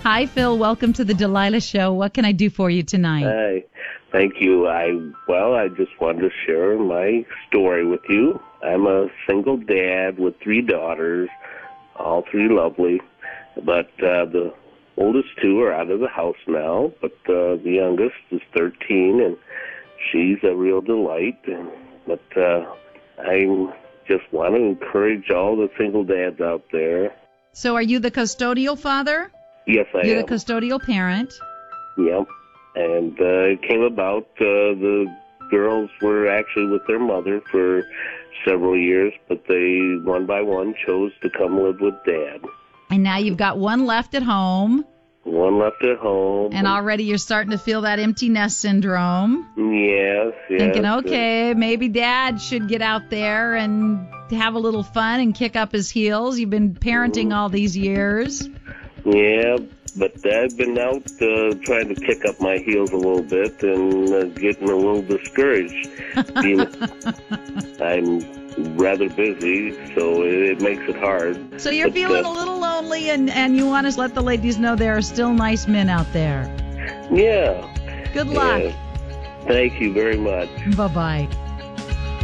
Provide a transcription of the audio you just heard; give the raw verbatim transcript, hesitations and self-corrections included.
Hi, Phil. Welcome to the Delilah Show. What can I do for you tonight? Hi. Thank you. I Well, I just wanted to share my story with you. I'm a single dad with three daughters, all three lovely. But uh, the oldest two are out of the house now, but uh, the youngest is thirteen, and she's a real delight. And, but uh, I just want to encourage all the single dads out there. So are you the custodial father? Yes, I You're am. the custodial parent. Yep. And uh, it came about, uh, the girls were actually with their mother for several years, but they, one by one, chose to come live with Dad. And now you've got one left at home. One left at home. And already you're starting to feel that empty nest syndrome. Yes, yes. Thinking, okay, maybe Dad should get out there and have a little fun and kick up his heels. You've been parenting all these years. Yeah, but I've been out uh, trying to kick up my heels a little bit and uh, getting a little discouraged. Being, I'm rather busy, so it, it makes it hard. So you're but, feeling uh, a little lonely, and, and you want to let the ladies know there are still nice men out there. Yeah. Good luck. Yeah. Thank you very much. Bye-bye.